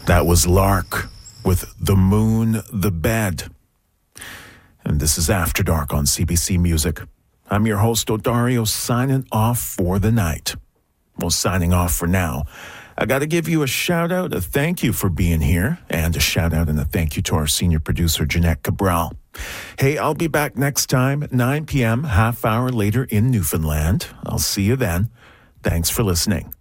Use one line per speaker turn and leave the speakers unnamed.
That was Lark with The Moon, the Bed. And this is After Dark on CBC Music. I'm your host, Odario, signing off for the night. Well, signing off for now. I got to give you a shout out, a thank you for being here, and a shout out and a thank you to our senior producer, Jeanette Cabral. Hey, I'll be back next time at 9 p.m., half hour later in Newfoundland. I'll see you then. Thanks for listening.